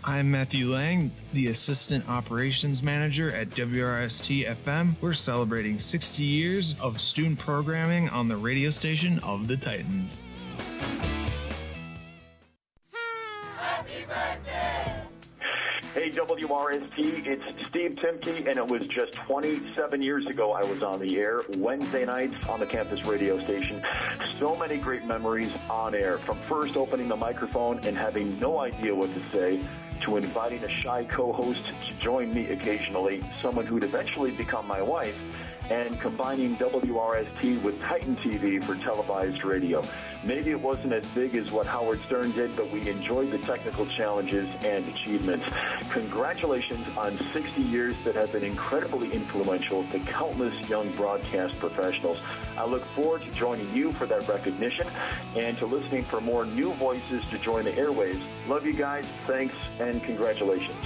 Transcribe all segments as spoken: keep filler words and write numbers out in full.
I'm Matthew Lang, the Assistant Operations Manager at W R S T F M. We're celebrating sixty years of student programming on the radio station of the Titans. Happy birthday! Hey, W R S T, it's Steve Timke, and it was just twenty-seven years ago I was on the air, Wednesday nights on the campus radio station. So many great memories on air, from first opening the microphone and having no idea what to say, to inviting a shy co-host to join me occasionally, someone who'd eventually become my wife, and combining W R S T with Titan T V for televised radio. Maybe it wasn't as big as what Howard Stern did, but we enjoyed the technical challenges and achievements. Congratulations on sixty years that have been incredibly influential to countless young broadcast professionals. I look forward to joining you for that recognition and to listening for more new voices to join the airwaves. Love you guys. Thanks and congratulations.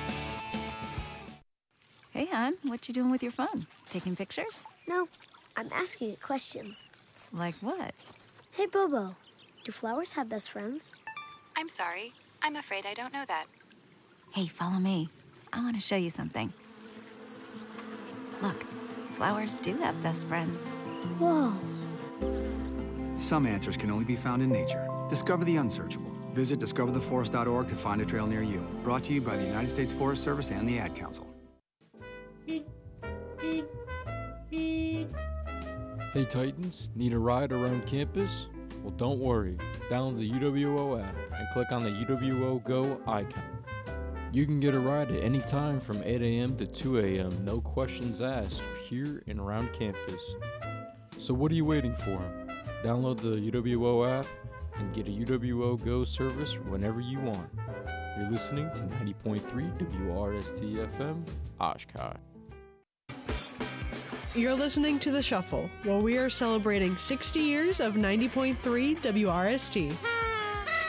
Hey, hon, what you doing with your phone? Taking pictures? No, I'm asking it questions. Like what? Hey, Bobo, do flowers have best friends? I'm sorry. I'm afraid I don't know that. Hey, follow me. I want to show you something. Look, flowers do have best friends. Whoa. Some answers can only be found in nature. Discover the unsearchable. Visit discover the forest dot org to find a trail near you. Brought to you by the United States Forest Service and the Ad Council. Hey Titans, need a ride around campus? Well, don't worry. Download the U W O app and click on the U W O Go icon. You can get a ride at any time from eight a.m. to two a.m. No questions asked here and around campus. So what are you waiting for? Download the U W O app and get a U W O Go service whenever you want. You're listening to ninety point three W R S T F M, Oshkosh. You're listening to The Shuffle, where we are celebrating sixty years of ninety point three W R S T.